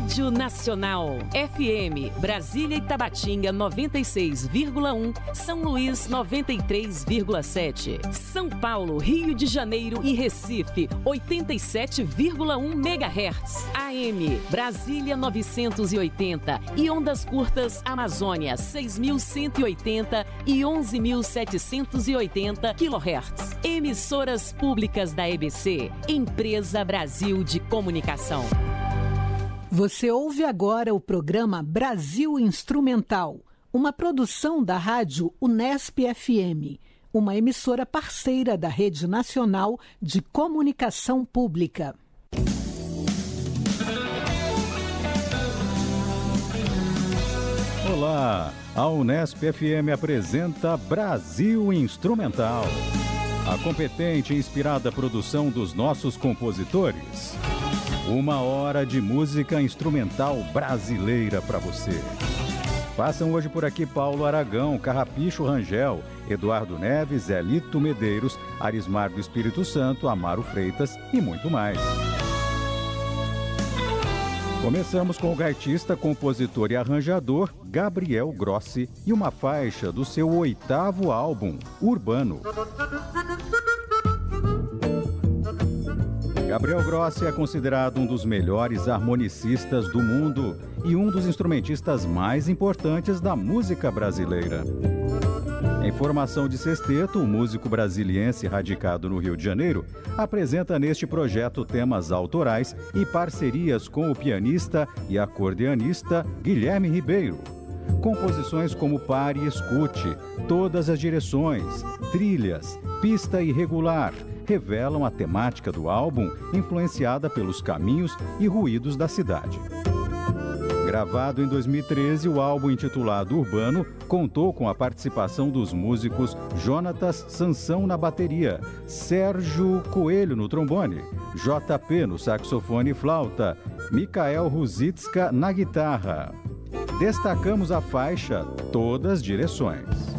Rádio Nacional. FM, Brasília e Tabatinga 96,1, São Luís 93,7. São Paulo, Rio de Janeiro e Recife 87,1 MHz. AM, Brasília 980 e ondas curtas Amazônia 6.180 e 11.780 kHz. Emissoras públicas da EBC, Empresa Brasil de Comunicação. Você ouve agora o programa Brasil Instrumental, uma produção da rádio Unesp FM, uma emissora parceira da Rede Nacional de Comunicação Pública. Olá, a Unesp FM apresenta Brasil Instrumental, a competente e inspirada produção dos nossos compositores. 1 hora de música instrumental brasileira para você. Passam hoje por aqui Paulo Aragão, Carrapicho Rangel, Eduardo Neves, Elito Medeiros, Arismar do Espírito Santo, Amaro Freitas e muito mais. Começamos com o gaitista, compositor e arranjador Gabriel Grossi e uma faixa do seu 8º álbum, Urbano. Gabriel Grossi é considerado um dos melhores harmonicistas do mundo e um dos instrumentistas mais importantes da música brasileira. Em formação de sexteto, o músico brasiliense radicado no Rio de Janeiro apresenta neste projeto temas autorais e parcerias com o pianista e acordeonista Guilherme Ribeiro. Composições como Pare e Escute, Todas as Direções, Trilhas, Pista Irregular, revelam a temática do álbum, influenciada pelos caminhos e ruídos da cidade. Gravado em 2013, o álbum intitulado Urbano contou com a participação dos músicos Jonatas Sansão na bateria, Sérgio Coelho no trombone, JP no saxofone e flauta, Mikael Ruzicka na guitarra. Destacamos a faixa Todas Direções.